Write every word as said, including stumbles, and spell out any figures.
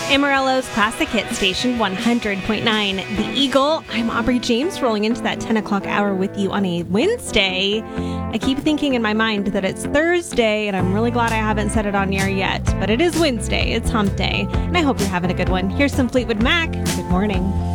Amarillo's Classic Hit Station one hundred point nine. The Eagle. I'm Aubrey James, rolling into that ten o'clock hour with you on a Wednesday. I keep thinking in my mind that it's Thursday, and I'm really glad I haven't said it on air yet. But it is Wednesday. It's hump day, and I hope you're having a good one. Here's some Fleetwood Mac. Good morning.